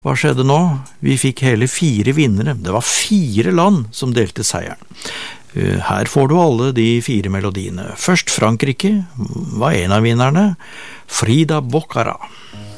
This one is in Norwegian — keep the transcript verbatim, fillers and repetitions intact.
Hva skjedde nå? Vi fikk hele fire vinnere. Det var fire land som delte seieren. Her får du alle de fire melodiene. Først Frankrike var en av vinnerne, Frida Boccara.